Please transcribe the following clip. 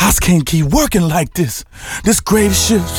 I can't keep working like this. This grave shift.